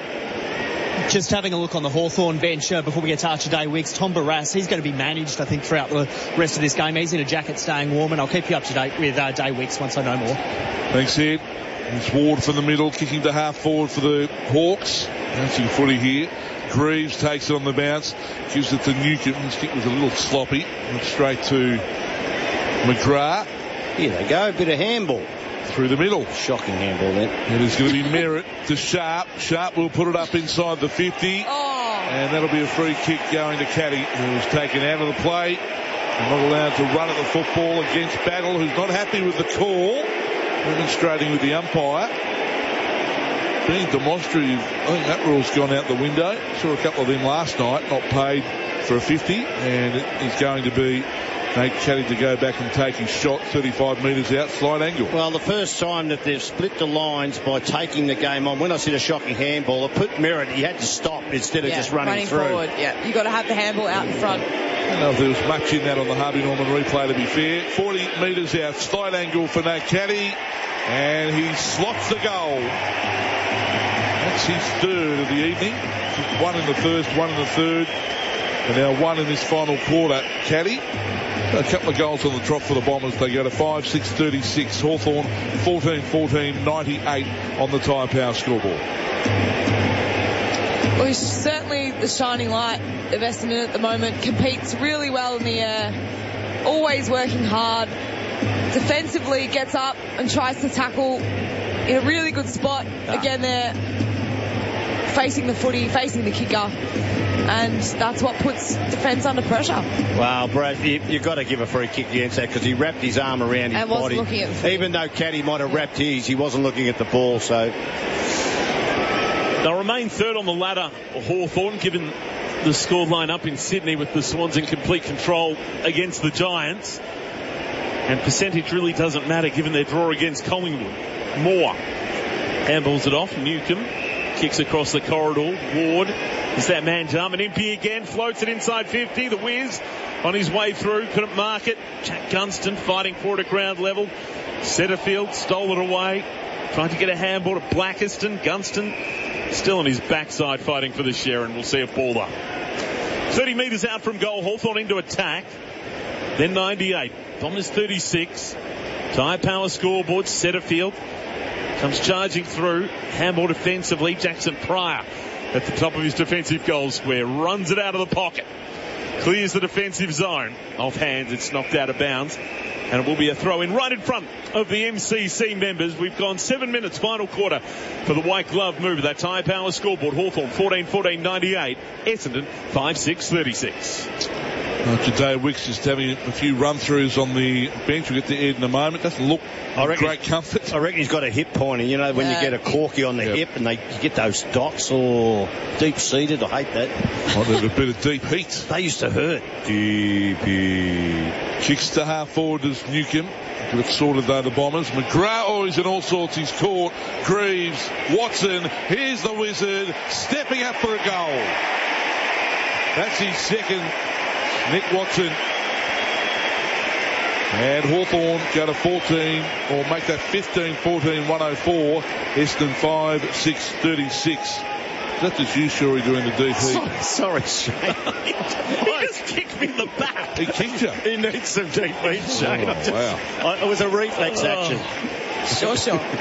Just having a look on the Hawthorn bench before we get to Archie Day Wicks. Tom Barrass, he's going to be managed, I think, throughout the rest of this game. He's in a jacket staying warm, and I'll keep you up to date with Day Wicks once I know more. Thanks, Ed. It's Ward from the middle, kicking to half forward for the Hawks. Bouncing footy here. Greaves takes it on the bounce, gives it to Newcomb. His kick was a little sloppy. Went straight to McGrath. Here they go, a bit of handball. Through the middle. Shocking handball then. It is going to be Merritt to Sharp. Sharp will put it up inside the 50. And that'll be a free kick going to Caddy, who was taken out of the play. And not allowed to run at the football against Battle, who's not happy with the call. Demonstrating with the umpire. Being demonstrative, I think that rule's gone out the window. Saw a couple of them last night, not paid for a 50. And it is going to be Nate Caddy to go back and take his shot 35 metres out, slight angle. Well, the first time that they've split the lines by taking the game on, when I said a shocking handball, it put Merritt, he had to stop instead of just running through. Forward, yeah. You've got to have the handball out in front. I don't know if there was much in that on the Harvey Norman replay, to be fair. 40 metres out, slight angle for Nate Caddy, and he slots the goal. That's his third of the evening. 1 in the first, 1 in the third, and now 1 in this final quarter. Caddy. A couple of goals on the trot for the Bombers. They go to 5-6-36. Hawthorn 14-14, 98 on the Tyre Power scoreboard. Well, he's certainly the shining light of Essendon at the moment. Competes really well in the air. Always working hard. Defensively gets up and tries to tackle in a really good spot. Again, they're facing the footy, facing the kicker. And that's what puts defence under pressure. Well, Brad, you've got to give a free kick against that, because he wrapped his arm around his body. Looking at even though Caddy might have wrapped his, he wasn't looking at the ball. So they'll remain third on the ladder, Hawthorn, given the scoreline up in Sydney with the Swans in complete control against the Giants. And percentage really doesn't matter given their draw against Collingwood. Moore handballs it off. Newcomb kicks across the corridor. Ward is that man jump, and Impey again floats it inside 50. The Wiz on his way through, couldn't mark it. Jack Gunston fighting for it at ground level. Setterfield stole it away, trying to get a handball to Blackiston. Gunston still on his backside fighting for the share, and we'll see a ball up. 30 metres out from goal. Hawthorn into attack. Then 98. Bombers 36. Tyre Power scoreboard. Setterfield comes charging through. Handball defensively. Jackson Pryor at the top of his defensive goal square. Runs it out of the pocket. Clears the defensive zone. Off hands, it's knocked out of bounds. And it will be a throw-in right in front of the MCC members. We've gone 7 minutes, final quarter, for the white glove move of that Tyre Power scoreboard. Hawthorn 14-14, 98. Essendon 5-6-36. Today, Wicks just having a few run-throughs on the bench. We'll get to Ed in a moment. Doesn't look great comfort. I reckon he's got a hip pointer. You know, when you get a corky on the hip and you get those dots or deep-seated. I hate that. Oh, there's a bit of deep heat. They used to hurt. Deep heat. Kicks to half forward as Newcomb. Get it sorted though, the Bombers. McGrath is in all sorts. He's caught. Greaves. Watson. Here's the Wizard. Stepping up for a goal. That's his second. Nick Watson. And Hawthorn go to 14, or make that 15-14, 104. Essendon 5-6-36. That's just you, Shorey, doing the deep heat. Sorry, Shane. He just kicked me in the back. He kicked you. He needs some deep heat, Shane. Oh, wow. It was a reflex action. Sure.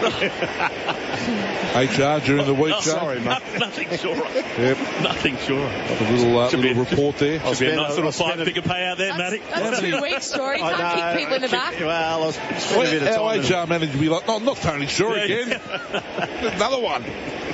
HR during the week, Joe? Sorry, mate. Nothing sure. Yep. Nothing sure. A little report there. Should be a nice little 5-figure payout there, Matty. That's 2 weeks, Story. You can't kick people in the back. Well, I spent a bit of Our time. HR manager be like, not Tony Shore again. Another one.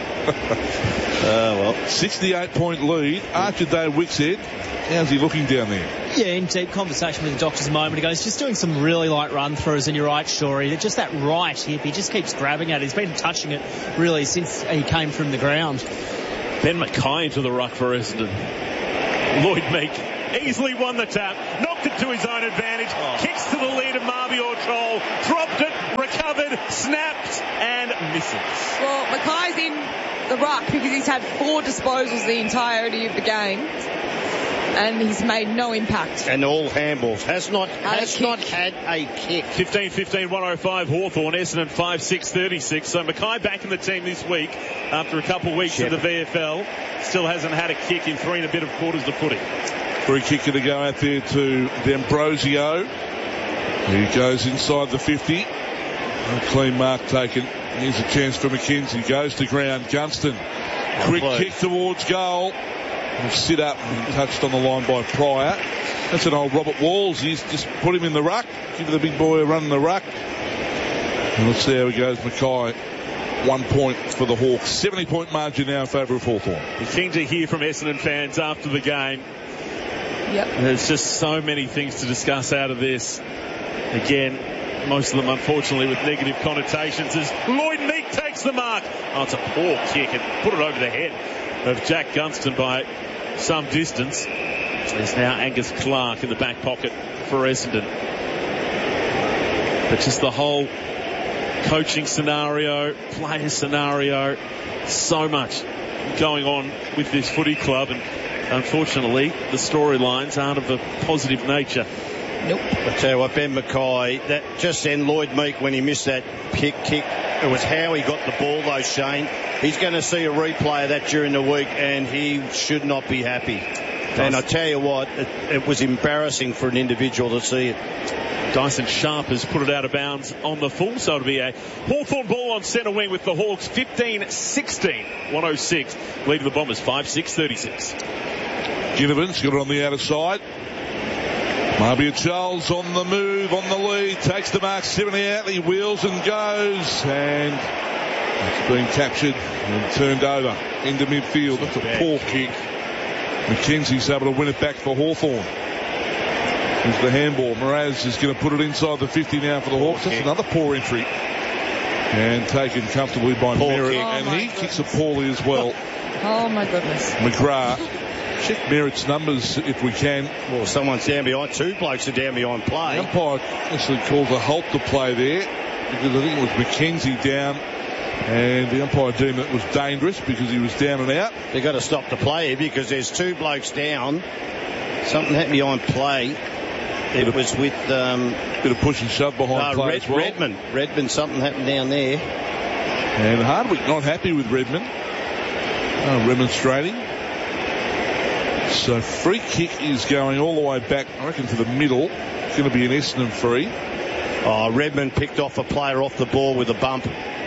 Well. 68-point lead. Archer Day Wickshead. How's he looking down there? Yeah, in deep conversation with the doctors a moment ago. He's just doing some really light run-throughs, and you're right, Shorey. Just that right hip, he just keeps grabbing at it. He's been touching it, really, since he came from the ground. Ben Mackay into the ruck for Essendon. Lloyd Meek easily won the tap, knocked it to his own advantage, kicks to the lead of Marbior Troll, dropped it, recovered, snapped, and misses. Well, Mackay's in the ruck because he's had 4 disposals the entirety of the game. And he's made no impact. And all handballs. Has not had a kick. 15-15, 105 Hawthorn, Essendon 5-6-36. So Mackay back in the team this week after a couple of weeks in the VFL. Still hasn't had a kick in 3 and a bit of quarters to footy. Free kicker to go out there to D'Ambrosio. He goes inside the 50. A clean mark taken. Here's a chance for McKenzie. Goes to ground. Gunston. Quick kick towards goal. He'll sit up and touched on the line by Pryor. That's an old Robert Walls. He's just put him in the ruck. Give the big boy a run in the ruck. And let's see how he goes. Mackay, 1 point for the Hawks. 70-point margin now in favour of Hawthorn. We're keen to hear from Essendon fans after the game. Yep. There's just so many things to discuss out of this. Again, most of them unfortunately with negative connotations as Lloyd Meek takes the mark. Oh, it's a poor kick and put it over the head of Jack Gunston by some distance. There's now Angus Clark in the back pocket for Essendon. But just the whole coaching scenario, player scenario, so much going on with this footy club, and unfortunately the storylines aren't of a positive nature. Nope. I tell you what, Ben Mackay, that just then Lloyd Meek when he missed that kick, it was how he got the ball though, Shane. He's going to see a replay of that during the week and he should not be happy. And I tell you what, it was embarrassing for an individual to see it. Dyson Sharp has put it out of bounds on the full, so it'll be a Hawthorn ball on centre wing with the Hawks 15-16, 106. Lead of the Bombers 5-6-36. Ginnivan's got it on the outer side. Marbia Charles on the move, on the lead, takes the mark, 70 out, he wheels and goes, and it's been captured and turned over into midfield. That's a poor kick. McKenzie's able to win it back for Hawthorn. Here's the handball. Mraz is going to put it inside the 50 now for the Hawks. That's another poor entry. And taken comfortably by Merritt. And he kicks it poorly as well. Oh my goodness. McGrath. Check Merritt's numbers if we can. Well, someone's down behind. 2 blokes are down behind play. The umpire actually calls a halt to play there because I think it was McKenzie down, and the umpire deemed it was dangerous because he was down and out. They've got to stop the play here because there's 2 blokes down. Something happened behind play. It was with bit of push and shove behind play as well. Redmond, something happened down there. And Hardwick not happy with Redmond. Remonstrating. So free kick is going all the way back, I reckon, to the middle. It's going to be an Essendon free. Oh, Redmond picked off a player off the ball with a bump.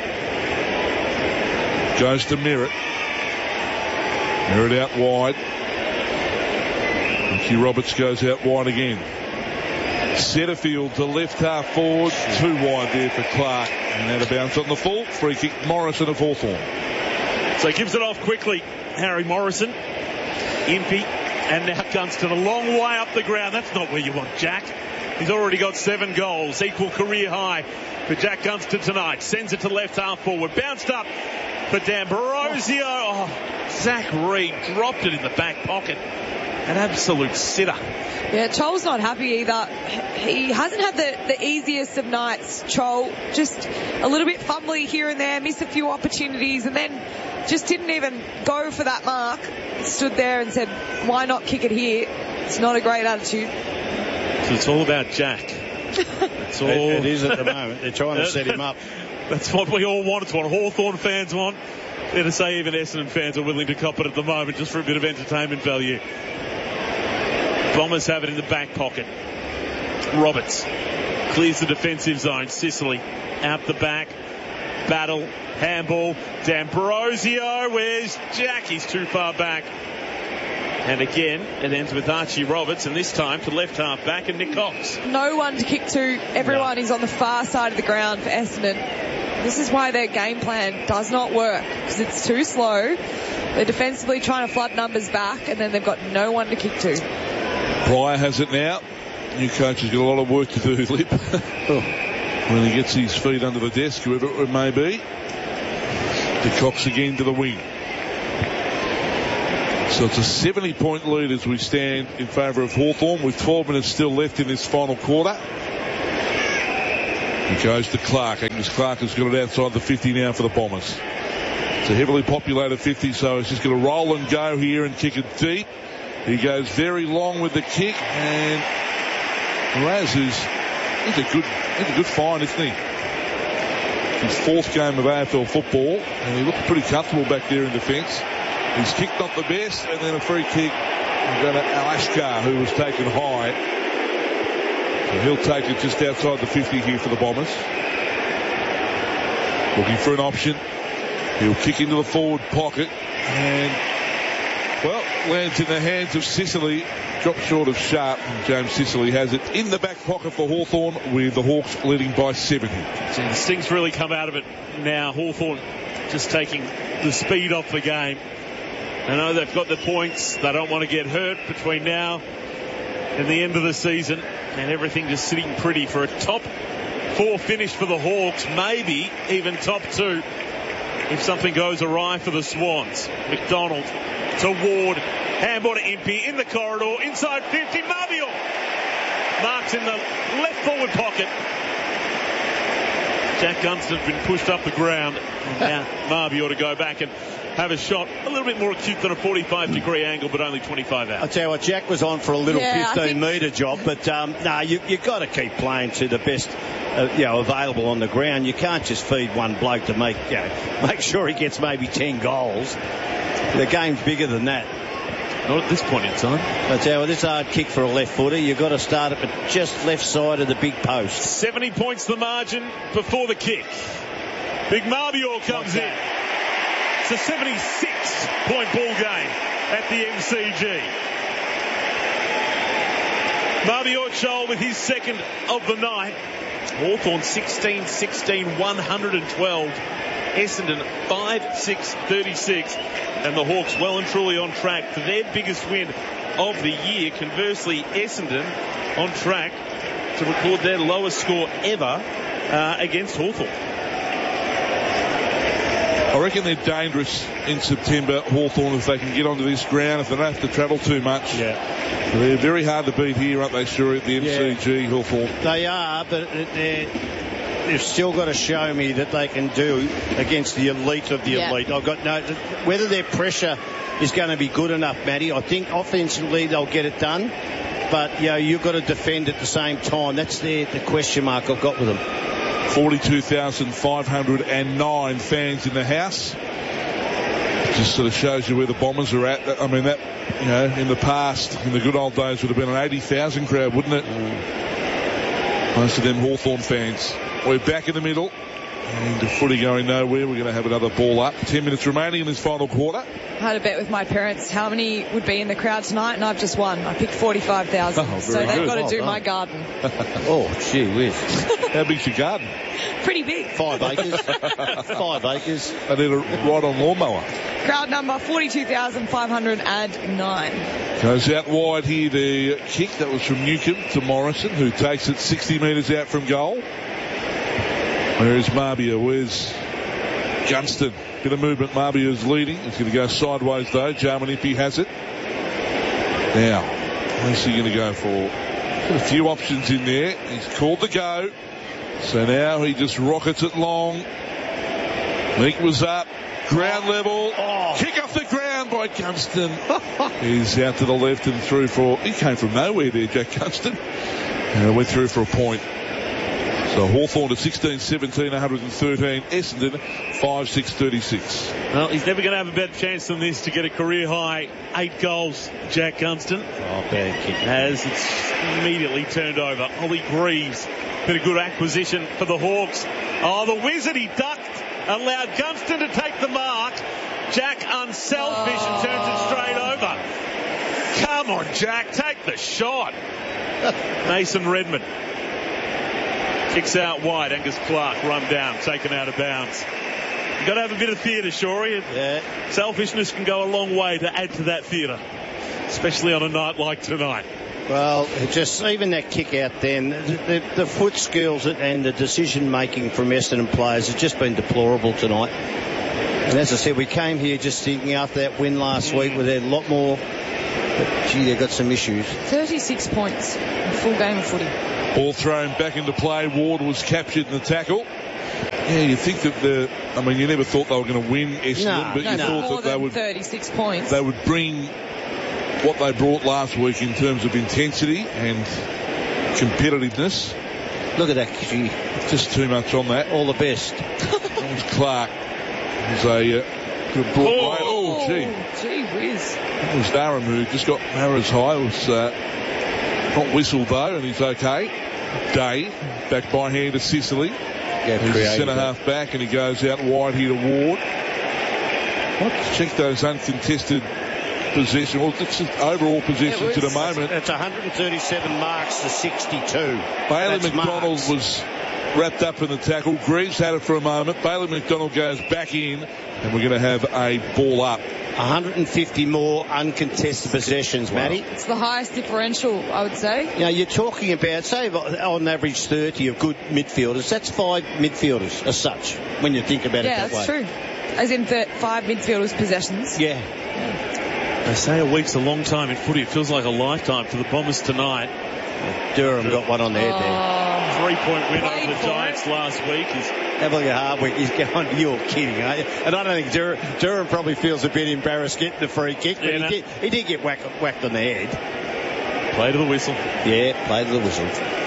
Goes to Merritt. Merritt out wide. Ricky Roberts goes out wide again. Setterfield to left half forward. 2 wide there for Clark. And out of bounds on the full. Free kick, Morrison of Hawthorn. So he gives it off quickly. Harry Morrison. Impey. And now Gunston a long way up the ground. That's not where you want Jack. He's already got 7 goals. Equal career high for Jack Gunston tonight. Sends it to left half forward. Bounced up for D'Ambrosio. Oh, Zach Reed dropped it in the back pocket. An absolute sitter. Yeah, Chol's not happy either. He hasn't had the easiest of nights, Chol. Just a little bit fumbly here and there, missed a few opportunities, and then just didn't even go for that mark. Stood there and said, why not kick it here? It's not a great attitude. So it's all about Jack. It's all... It is at the moment. They're trying to set him up. That's what we all want. It's what Hawthorn fans want. Fair to say even Essendon fans are willing to cop it at the moment just for a bit of entertainment value. Bombers have it in the back pocket. Roberts Clears the defensive zone. Sicily out the back. Battle. Handball. D'Ambrosio. Where's Jack? He's too far back. And again, it ends with Archie Roberts, and this time to left half back and Nick Cox. No one to kick to. Everyone is on the far side of the ground for Essendon. This is why their game plan does not work, because it's too slow. They're defensively trying to flood numbers back, and then they've got no one to kick to. Pryor has it now. New coach has got a lot of work to do, Lip. When he gets his feet under the desk, whoever it may be. The Cox again to the wing. So it's a 70-point lead as we stand in favour of Hawthorn with 12 minutes still left in this final quarter. It goes to Clark. Angus Clark has got it outside the 50 now for the Bombers. It's a heavily populated 50, so he's just going to roll and go here and kick it deep. He goes very long with the kick, and Raz he's a good find, isn't he? His fourth game of AFL football, and he looked pretty comfortable back there in defence. His kick not the best, and then a free kick going to Alashkar, who was taken high. So he'll take it just outside the 50 here for the Bombers. Looking for an option. He'll kick into the forward pocket, and, well, lands in the hands of Sicily. Drops short of Sharp, and James Sicily has it in the back pocket for Hawthorn, with the Hawks leading by 70. So the stings really come out of it now. Hawthorn just taking the speed off the game. I know they've got the points. They don't want to get hurt between now and the end of the season, and everything just sitting pretty for a top 4 finish for the Hawks, maybe even top 2 if something goes awry for the Swans. McDonald to Ward. Handball to Impey in the corridor. Inside 50. Marbior. Marks in the left forward pocket. Jack Gunston's been pushed up the ground. And now Marbior to go back and have a shot a little bit more acute than a 45-degree angle, but only 25 out. I'll tell you what, Jack was on for a little 15-metre job, but you've got to keep playing to the best available on the ground. You can't just feed one bloke to make sure he gets maybe 10 goals. The game's bigger than that. Not at this point in time. I tell you, this hard kick for a left footer, you've got to start it at just left side of the big post. 70 points the margin before the kick. Big Marbior comes in. It's a 76-point ball game at the MCG. Marbior Chol with his second of the night. Hawthorn 16-16, 112. Essendon 5-6-36. And the Hawks well and truly on track for their biggest win of the year. Conversely, Essendon on track to record their lowest score ever against Hawthorn. I reckon they're dangerous in September, Hawthorn, if they can get onto this ground, if they don't have to travel too much. Yeah. They're very hard to beat here, aren't they, sure, at the MCG, Hawthorn? They are, but they've still got to show me that they can do against the elite of the elite. I've got no... Whether their pressure is going to be good enough, Matty, I think offensively they'll get it done, but you've got to defend at the same time. That's the question mark I've got with them. 42,509 fans in the house. It just sort of shows you where the Bombers are at. I mean, that, in the past, in the good old days, would have been an 80,000 crowd, wouldn't it? Most of them Hawthorn fans. We're back in the middle. And the footy going nowhere. We're going to have another ball up. 10 minutes remaining in this final quarter. I had a bet with my parents how many would be in the crowd tonight, and I've just won. I picked 45,000. So they've got to do my garden. Oh, gee whiz. How big's your garden? Pretty big. 5 acres. 5 acres. I need a ride-on lawnmower. Crowd number 42,509. Goes out wide here, the kick. That was from Newcomb to Morrison, who takes it 60 metres out from goal. Where is Marbior? Where's Gunston? Bit of movement. Marbior's leading. He's going to go sideways though. Jarman Impey has it. Now, where's he going to go for? Got a few options in there. He's called the go. So now he just rockets it long. Meek was up. Ground level. Kick off the ground by Gunston. He's out to the left and through for... He came from nowhere there, Jack Gunston. And went through for a point. So Hawthorn at 16-17, 113. Essendon 5-6-36. Well, he's never going to have a better chance than this to get a career high 8 goals, Jack Gunston. Bad kick. As it's immediately turned over. Ollie Greaves Been a good acquisition for the Hawks. Oh, the Wizard, he ducked, allowed Gunston to take the mark. Jack unselfish and turns it straight over. Come on, Jack, take the shot. Mason Redmond kicks out wide. Angus Clark run down, taken out of bounds. You've got to have a bit of theatre, Shorey. Yeah. Selfishness can go a long way to add to that theatre, especially on a night like tonight. Well, just even that kick out then, the foot skills and the decision making from Essendon players has just been deplorable tonight. And as I said, we came here just thinking after that win last week, where they're a lot more. But gee, they've got some issues. 36 points in full game of footy. Ball thrown back into play. Ward was captured in the tackle. Yeah, you think that you never thought they were going to win Essendon, but you thought that they would 36 points. They would bring what they brought last week in terms of intensity and competitiveness. Look at that. Gee. Just too much on that. All the best. That was Clark. It was a good brought play. Oh, gee whiz. That was Durham who just got Maras high. It was not whistled though, and he's okay. Day back by hand to Sicily. He's a centre half back, and he goes out wide here to Ward. Let's check those uncontested possession. Well, it's overall possessions at the moment. It's 137 marks to 62. Bailey McDonald was wrapped up in the tackle. Greaves had it for a moment. Bailey McDonald goes back in, and we're going to have a ball up. 150 more uncontested possessions, Matty. It's the highest differential, I would say. Now, you're talking about, say, on average 30 of good midfielders. That's 5 midfielders as such, when you think about it that way. Yeah, that's true. As in 5 midfielders' possessions. Yeah. They say a week's a long time in footy. It feels like a lifetime for the Bombers tonight. Durham got one on the head there. 3-point win over the Giants last week. He's having a hard week. He's going, you're kidding, aren't you? And I don't think Durham probably feels a bit embarrassed getting the free kick, but he did get whacked on the head. Play to the whistle. Yeah, play to the whistle.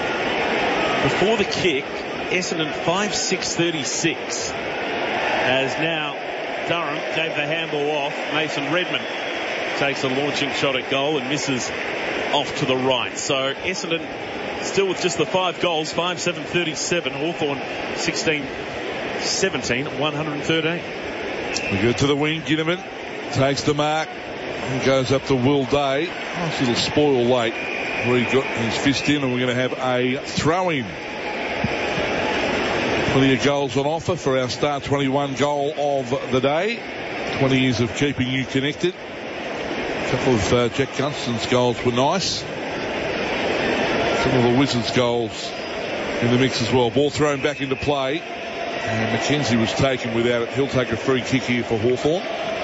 Before the kick, Essendon 5-6-36. As now Durham gave the handball off. Mason Redmond takes a launching shot at goal and misses off to the right. So Essendon still with just the 5 goals, 5-7-37. Hawthorn 16-17, 113. We go to the wing. Ginnivan takes the mark and goes up to Will Day. Nice little spoil late where he got his fist in, and we're going to have a throw-in. Plenty of goals on offer for our Star 21 goal of the day. 20 years of keeping you connected. A couple of Jack Gunston's goals were nice. Some of the Wizards' goals in the mix as well. Ball thrown back into play. And McKenzie was taken without it. He'll take a free kick here for Hawthorn.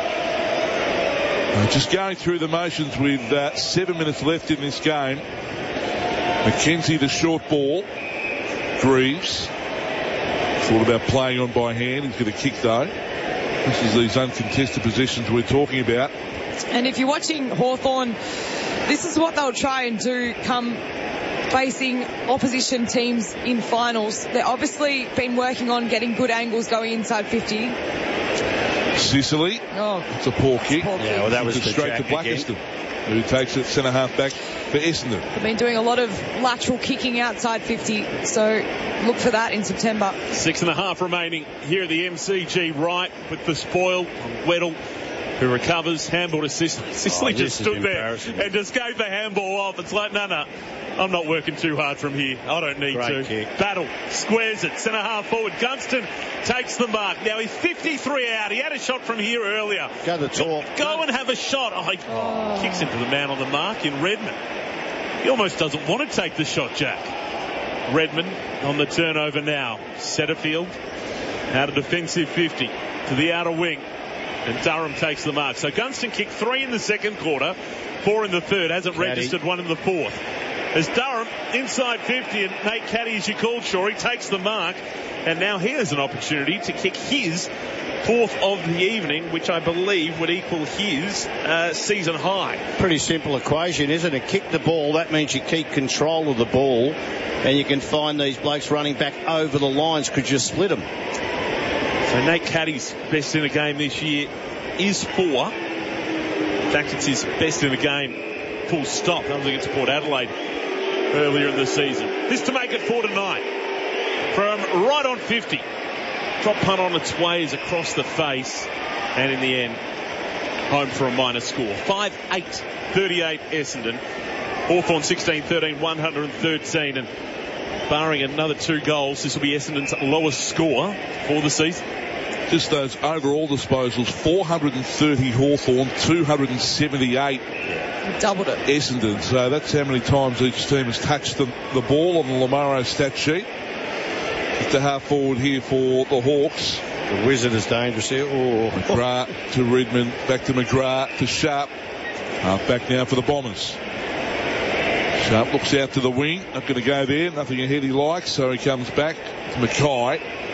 Just going through the motions with 7 minutes left in this game. McKenzie the short ball. Greaves thought about playing on by hand. He's going to kick though. This is these uncontested positions we're talking about. And if you're watching Hawthorn, this is what they'll try and do come facing opposition teams in finals. They've obviously been working on getting good angles going inside 50. Sicily. Oh, it's a poor kick. Yeah, well, that was straight to Blackiston, who takes it centre half back for Essendon. They've been doing a lot of lateral kicking outside 50, so look for that in September. 6.5 remaining here at the MCG. Right with the spoil. Weddle, who recovers. Handball to Sicily. Sicily just stood there and just gave the handball off. It's like, no, I'm not working too hard from here. I don't need to. Kick. Battle squares it. Centre half forward. Gunston takes the mark. Now he's 53 out. He had a shot from here earlier. Go to the top. Go and have a shot. Kicks into the man on the mark in Redmond. He almost doesn't want to take the shot, Jack. Redmond on the turnover now. Setterfield out of defensive 50 to the outer wing. And Durham takes the mark. So Gunston kicked 3 in the second quarter, 4 in the third. Hasn't registered 1 in the fourth. As Durham inside 50, and Nate Caddy, as you called, Shorey, takes the mark. And now he has an opportunity to kick his 4th of the evening, which I believe would equal his season high. Pretty simple equation, isn't it? Kick the ball, that means you keep control of the ball, and you can find these blokes running back over the lines because you split them. So Nate Caddy's best in a game this year is 4. In fact, it's his best in a game, full stop. I was against Port Adelaide earlier in the season. This to make it 4-9. right on 50. Drop punt on its way is across the face, and in the end, home for a minor score. 5-8-38 Essendon. Hawthorn 16-13, 113, and barring another 2 goals, this will be Essendon's lowest score for the season. Just those overall disposals, 430 Hawthorn, 278 doubled it. Essendon. So that's how many times each team has touched the ball on the Lamaro stat sheet. Just a half forward here for the Hawks. The Wizard is dangerous here. Oh. McGrath to Redmond, back to McGrath to Sharp. Half back now for the Bombers. Sharp looks out to the wing, not going to go there, nothing ahead he likes, so he comes back to Mackay.